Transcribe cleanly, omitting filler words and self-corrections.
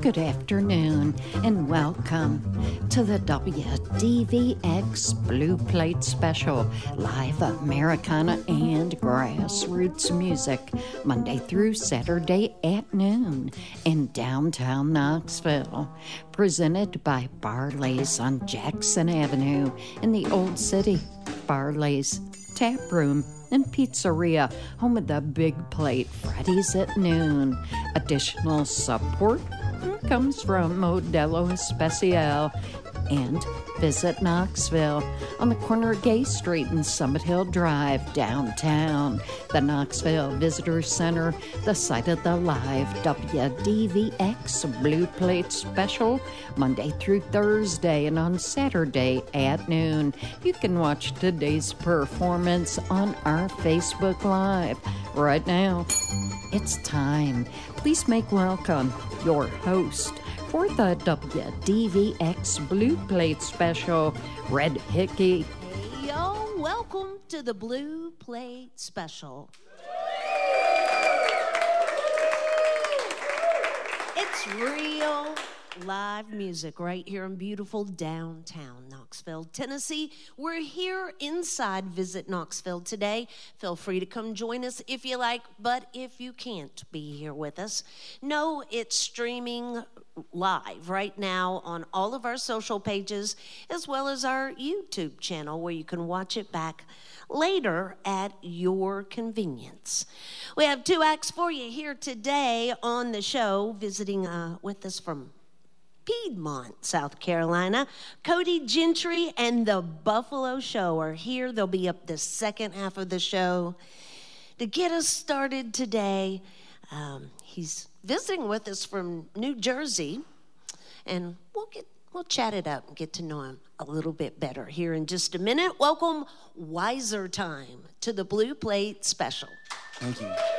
Good afternoon and welcome to the WDVX Blue Plate Special, live Americana and grassroots music, Monday through Saturday at noon in downtown Knoxville. Presented by Barley's on Jackson Avenue in the Old City. Barley's Tap Room and Pizzeria, home of the Big Plate, Fridays at noon. Additional support comes from Modelo Especial and Visit Knoxville on the corner of Gay Street and Summit Hill Drive, downtown. The Knoxville Visitor Center, the site of the live WDVX Blue Plate Special, Monday through Thursday and on Saturday at noon. You can watch today's performance on our Facebook Live. Right now, it's time. Please make welcome your host for the WDVX Blue Plate Special, Red Hickey. Hey, yo, welcome to the Blue Plate Special. It's real live music right here in beautiful downtown Knoxville, Tennessee. We're here inside Visit Knoxville today. Feel free to come join us if you like, but if you can't be here with us, know it's streaming live right now on all of our social pages, as well as our YouTube channel, where you can watch it back later at your convenience. We have two acts for you here today on the show. Visiting with us from Piedmont, South Carolina, Cody Gentry and the Buffalo Show are here. They'll be up the second half of the show. To get us started today, he's visiting with us from New Jersey, and we'll chat it up and get to know him a little bit better here in just a minute. Welcome, Wiser Time, to the Blue Plate Special. Thank you.